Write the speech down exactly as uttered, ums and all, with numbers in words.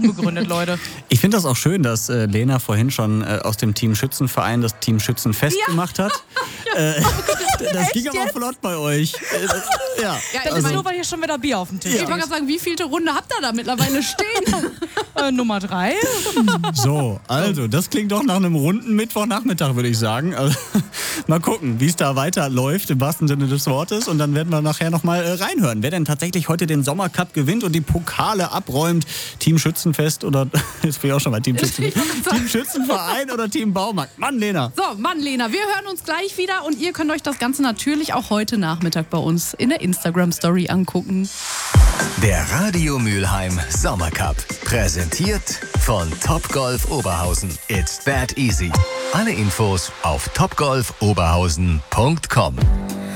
unbegründet, Leute. Ich finde das auch schön, dass äh, Lena vorhin schon äh, aus dem Team Schützenverein das Team Schützenfest ja. gemacht hat. ja. äh, das ging aber flott bei euch. Äh, ja. ja, das also, ist nur, weil hier schon wieder Bier auf dem Tisch ist. Ja. Ich wollte gerade sagen, wie vielte Runde habt ihr da mittlerweile stehen? äh, Nummer drei. So, also, das klingt doch nach einem runden Mittwochnachmittag, würde ich sagen. Also, mal gucken, wie es da weiterläuft, im wahrsten Sinne des Wortes. Und dann werden wir nachher nochmal äh, reinhören, wer denn tatsächlich heute den Sommercup gewinnt und die Pokale abräumt. Team Schützenfest oder, jetzt bin ich auch schon mal Team Schützenfest. Team Schützenverein oder Team Baumarkt. Mann, Lena. So, Mann, Lena, wir hören uns gleich wieder und ihr könnt euch das Ganze natürlich auch heute Nachmittag bei uns in der Instagram-Story angucken. Der Radio Mülheim Sommercup. Präsentiert von Topgolf Oberhausen. It's that easy. Alle Infos auf topgolf oberhausen punkt com.